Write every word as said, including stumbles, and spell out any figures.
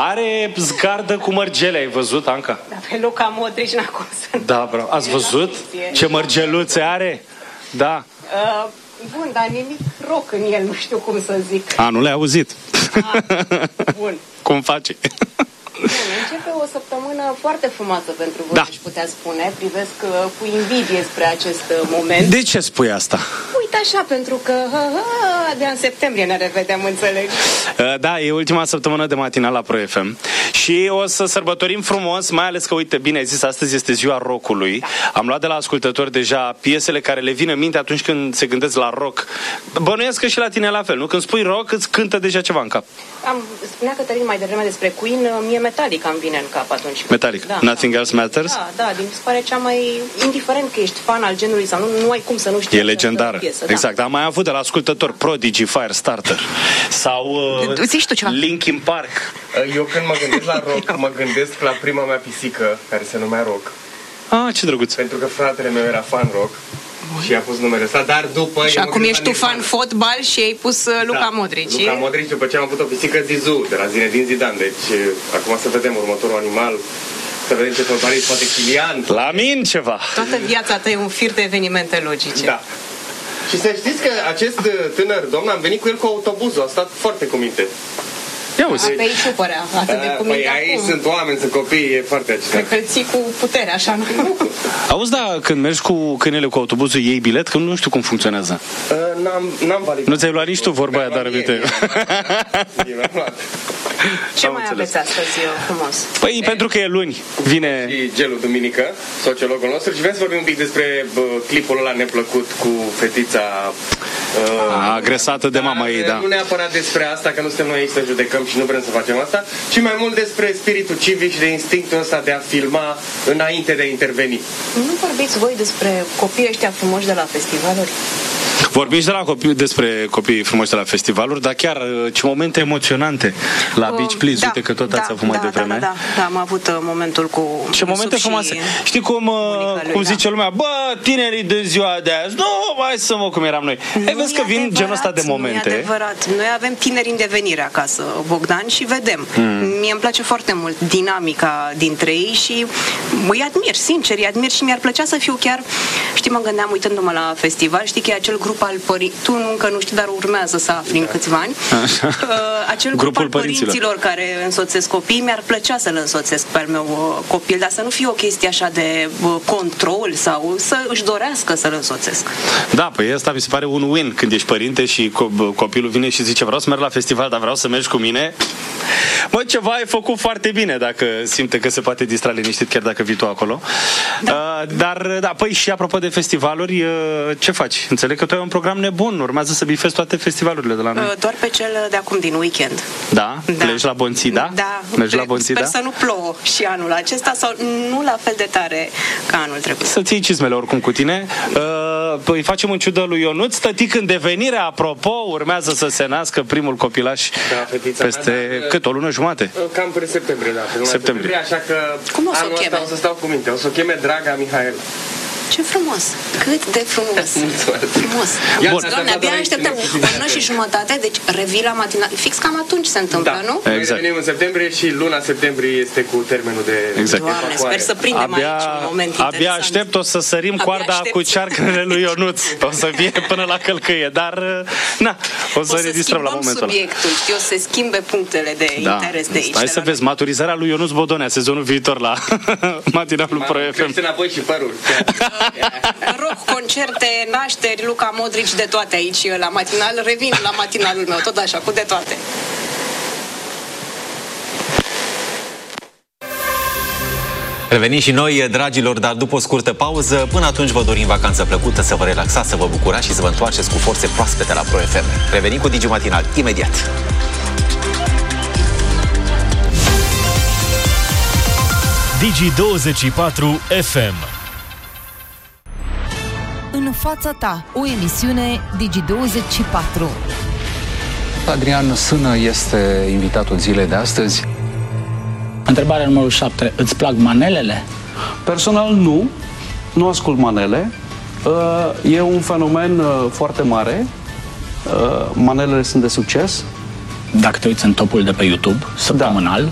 Are zgardă cu mărgele, ai văzut, Anca? Da, pe Luka Modric n-a cum să... Da, bravo. Ați văzut ce mărgeluțe are? Da. Uh, bun, dar nimic rock în el, nu știu cum să zic. A, nu le-ai auzit. A, bun. Cum face? Bun, începe o săptămână foarte frumoasă pentru voi, da. aș putea spune. Privesc uh, cu invidie spre acest uh, moment. De ce spui asta? Uite așa, pentru că uh, de în septembrie ne revedem, înțeleg. Uh, da, e ultima săptămână de matinal la Pro F M și o să sărbătorim frumos, mai ales că, uite, bine ai zis, astăzi este ziua rockului. Da. Am luat de la ascultători deja piesele care le vin în minte atunci când se gândesc la rock. Bănuiesc că și la tine la fel, nu? Când spui rock, îți cântă deja ceva în cap. Am, spunea Cătălin mai devreme despre Queen, mie Metallica îmi vine în cap atunci. Metallica, da, Nothing da. Else Matters? Da, da, din, mi se pare cea mai, indiferent că ești fan al genului sau nu, nu ai cum să nu știi. E legendară, piesă, exact. Da. Am mai avut de la ascultători Prodigy, Firestarter sau uh, Zici tu ceva. Linkin Park. Eu când mă gândesc la rock, mă gândesc la prima mea pisică, care se numea Rock. Ah, ce drăguț. Pentru că fratele meu era fan rock. Și i-a pus numele ăsta, dar după... Și acum ești tu fan fotbal și ai pus uh, Luka da, Modric. Luka Modric, după ce am avut o pisică Zizou, de la Zinedine Zidane. Deci, acum să vedem următorul animal, să vedem ce fotbalist, poate Kylian. La mine ceva. Toată viața ta e un fir de evenimente logice. Da. Și să știți că acest tânăr domn, am venit cu el cu autobuzul, a stat foarte cu minte. Ia uzi. Pe aici supărea, atât de cu minte. Păi aici acum. sunt oameni, sunt copii, e foarte acitat. Cred că îl ții cu putere, așa, nu? Auzi, da, când mergi cu câinele cu autobuzul, iei bilet? Că nu știu cum funcționează. Uh, n-am, n-am validat. Nu ți-ai luat nici tu vorba aia, dar uite. Ce mai aveți astăzi frumos? Păi, e, pentru că e luni, vine... Și Gelu duminică, sociologul nostru, și vrem să vorbim un pic despre bă, clipul ăla neplăcut cu fetița... Uh, agresată de mama ei, da. Nu neapărat despre asta, că nu suntem noi aici să judecăm și nu vrem să facem asta, ci mai mult despre spiritul civic și de instinctul ăsta de a filma înainte de a interveni. Nu vorbiți voi despre copiii ăștia frumoși de la festivaluri? Vorbim și de la copii, despre copiii frumoși de la festivaluri, dar chiar ce momente emoționante la uh, Beach Please, da, uite că tot da, ați avut mai da, devreme. Da, da, da, da, am avut uh, momentul cu... Ce momente frumoase. Știi cum, uh, cum zice lumea, bă, tinerii de ziua de azi, nu, hai să mă cum eram noi. Ei, vezi că vin genul ăsta de momente. Nu e adevărat. Noi avem tineri în devenire acasă, Bogdan, și vedem. Mm. Mie îmi place foarte mult dinamica dintre ei și îi admir, sincer, îi admir și mi-ar plăcea să fiu chiar, știi, mă gândeam uitându-mă la festival, știi că e acel grup al părinților, tu încă nu știi, dar urmează să afli în câțiva ani. Uh, acel grup Grupul al părinților. părinților care însoțesc copiii, mi-ar plăcea să-l însoțesc pe al meu uh, copil, dar să nu fie o chestie așa de uh, control sau să își dorească să-l însoțesc. Da, păi asta mi se pare un win când ești părinte și co- copilul vine și zice vreau să merg la festival, dar vreau să mergi cu mine. Mă, ceva ai făcut foarte bine dacă simte că se poate distra liniștit chiar dacă vii tu acolo. Da. Uh, dar, da, păi și apropo de festivaluri, uh, ce faci? Înțeleg că tu ai un program nebun, urmează să bifezi toate festivalurile de la noi. Uh, doar pe cel de acum din weekend. Da? da. Pleci la Bonțida? Da. Mergi la Bonțida? Sper să nu plouă și anul acesta sau nu la fel de tare ca anul trecut. Să-ți iei cizmele oricum cu tine. Uh, păi facem în ciudă lui Ionuț, tătic în devenire, apropo, urmează să se nască primul copilaș da, peste mea, da, cât, o lună jumate? Cam până septembrie, da. Până septembrie. septembrie. Așa că cum o să anul o cheme? ăsta o să stau cu minte. O să o cheme Draga Mihaela. Ce frumos! Cât de frumos! Frumos! Bun. Doamne, abia așteptăm o lună și jumătate, deci revii la matinal. Fix cam atunci se întâmplă, da. nu? Exact. Noi revenim în septembrie și luna septembrie este cu termenul de exact. Doamne, sper să prindem abia, aici un moment interesant. Abia aștept, o să sărim abia coarda aștept. Cu cearcănele lui Ionuț. O să fie până la călcâie, dar na, o să, o să ne distrăm la momentul ăla. Subiectul, știi, o să se schimbe punctele de da. interes de aici. Hai să vezi, maturizarea lui Ionuț Bodonea sezonul viitor la matinalul Pro F M. Crește înapoi și părul. Rock, concerte, nașteri, Luka Modric, de toate aici la matinal. Revin la matinalul meu, tot așa, cu de toate. Revenim și noi, dragilor, dar după o scurtă pauză. Până atunci vă dorim vacanță plăcută, să vă relaxați, să vă bucurați și să vă întoarceți cu forțe proaspete la Pro F M. Revenim cu Digi Matinal, imediat. Digi douăzeci și patru F M. În fața ta, o emisiune Digi douăzeci și patru. Adrian Sână este invitatul zilei de astăzi. Întrebarea numărul șapte. Îți plac manelele? Personal nu. Nu ascult manele. E un fenomen foarte mare. Manelele sunt de succes. Dacă te uiți în topul de pe YouTube, săptămânal,